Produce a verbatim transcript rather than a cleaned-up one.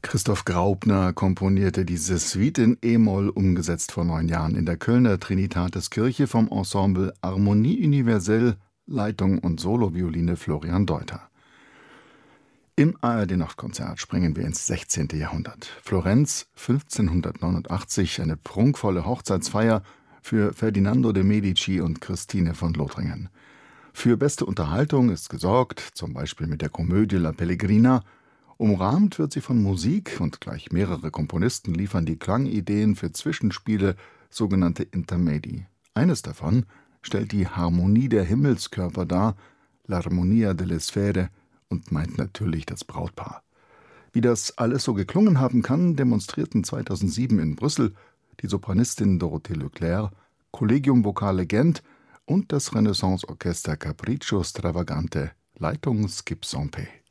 Christoph Graupner komponierte diese Suite in e-Moll, umgesetzt vor neun Jahren in der Kölner Trinitatiskirche vom Ensemble Harmonie Universelle, Leitung und Solovioline Florian Deuter. Im A R D-Nachtkonzert springen wir ins sechzehnte. Jahrhundert. Florenz, fünfzehnhundertneunundachtzig, eine prunkvolle Hochzeitsfeier für Ferdinando de' Medici und Christine von Lothringen. Für beste Unterhaltung ist gesorgt, zum Beispiel mit der Komödie La Pellegrina. Umrahmt wird sie von Musik und gleich mehrere Komponisten liefern die Klangideen für Zwischenspiele, sogenannte Intermedi. Eines davon stellt die Harmonie der Himmelskörper dar, l'Armonia delle Sfere, und meint natürlich das Brautpaar. Wie das alles so geklungen haben kann, demonstrierten zweitausendsieben in Brüssel die Sopranistin Dorothée Leclerc, Collegium Vocale Gent und das Renaissance-Orchester Capriccio Stravagante, Leitung Skip Sampé.